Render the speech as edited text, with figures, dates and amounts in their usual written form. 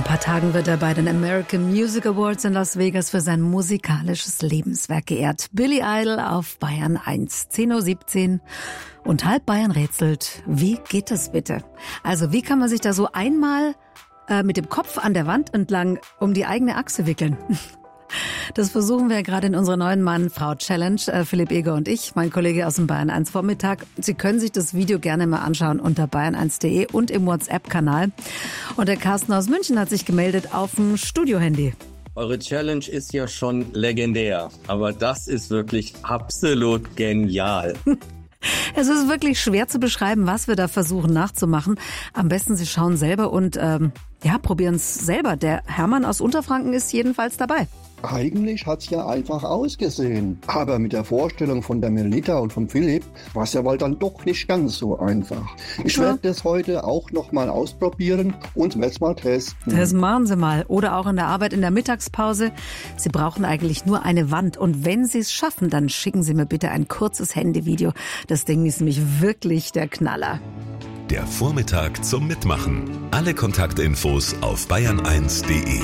paar Tagen wird er bei den American Music Awards in Las Vegas für sein musikalisches Lebenswerk geehrt. Billy Idol auf Bayern 1, 10:17 Uhr. Und halb Bayern rätselt, wie geht das bitte? Also wie kann man sich da so einmal mit dem Kopf an der Wand entlang um die eigene Achse wickeln? Das versuchen wir gerade in unserer neuen Mann-Frau-Challenge, Philipp Eger und ich, mein Kollege aus dem Bayern 1 Vormittag. Sie können sich das Video gerne mal anschauen unter bayern1.de und im WhatsApp-Kanal. Und der Carsten aus München hat sich gemeldet auf dem Studio-Handy. Eure Challenge ist ja schon legendär, aber das ist wirklich absolut genial. Es ist wirklich schwer zu beschreiben, was wir da versuchen nachzumachen. Am besten Sie schauen selber und probieren es selber. Der Hermann aus Unterfranken ist jedenfalls dabei. Eigentlich hat's ja einfach ausgesehen. Aber mit der Vorstellung von der Melita und von Philipp war es ja wohl dann doch nicht ganz so einfach. Ich werde das heute auch nochmal ausprobieren und werde es mal testen. Das machen Sie mal. Oder auch in der Arbeit in der Mittagspause. Sie brauchen eigentlich nur eine Wand. Und wenn Sie es schaffen, dann schicken Sie mir bitte ein kurzes Handyvideo. Das Ding ist nämlich wirklich der Knaller. Der Vormittag zum Mitmachen. Alle Kontaktinfos auf bayern1.de.